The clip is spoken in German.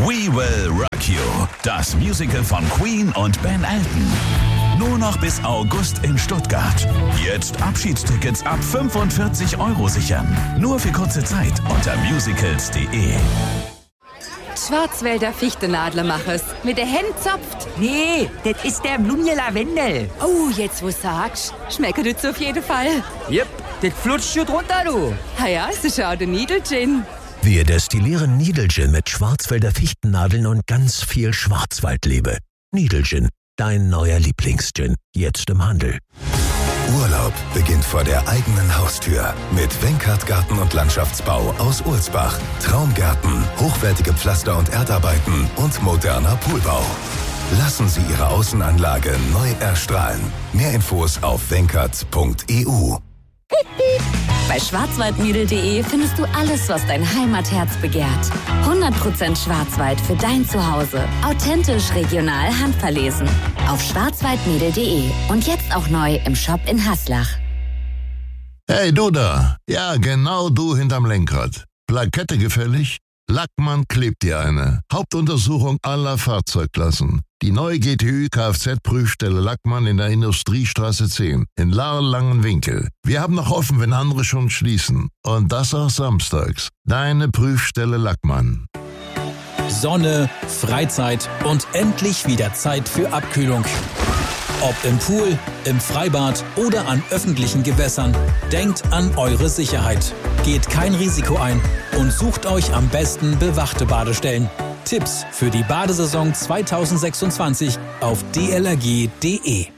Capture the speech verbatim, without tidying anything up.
We Will Rock You, das Musical von Queen und Ben Elton. Nur noch bis August in Stuttgart. Jetzt Abschiedstickets ab fünfundvierzig Euro sichern. Nur für kurze Zeit unter musicals punkt de. Schwarzwälder Fichtenadlermachers. Mit der Hand zopft. Nee, das ist der Blumje Lavendel. Oh, jetzt wo sagst, schmeckt das auf jeden Fall. Jep, das flutscht schon drunter, du. Ha ja, es ist auch der Niedelgin. Wir destillieren Niedelgin mit Schwarzwälder Fichtennadeln und ganz viel Schwarzwaldliebe. Niedelgin, dein neuer Lieblingsgin. Jetzt im Handel. Urlaub beginnt vor der eigenen Haustür. Mit Wenkert Garten und Landschaftsbau aus Ulsbach. Traumgärten, hochwertige Pflaster- und Erdarbeiten und moderner Poolbau. Lassen Sie Ihre Außenanlage neu erstrahlen. Mehr Infos auf wenkert punkt e u. Bei schwarzwaldmiedel punkt de findest du alles, was dein Heimatherz begehrt. hundert Prozent Schwarzwald für dein Zuhause. Authentisch, regional, handverlesen. Auf schwarzwaldmiedel punkt de und jetzt auch neu im Shop in Haslach. Hey, du da. Ja, genau du hinterm Lenkrad. Plakette gefällig? Lackmann klebt dir eine. Hauptuntersuchung aller Fahrzeugklassen. Die neue G T Ü Kfz-Prüfstelle Lackmann in der Industriestraße zehn in Lahr-Langenwinkel. Wir haben noch offen, wenn andere schon schließen. Und das auch samstags. Deine Prüfstelle Lackmann. Sonne, Freizeit und endlich wieder Zeit für Abkühlung. Ob im Pool, im Freibad oder an öffentlichen Gewässern, denkt an eure Sicherheit. Geht kein Risiko ein und sucht euch am besten bewachte Badestellen. Tipps für die Badesaison zweitausendsechsundzwanzig auf d l r g punkt de.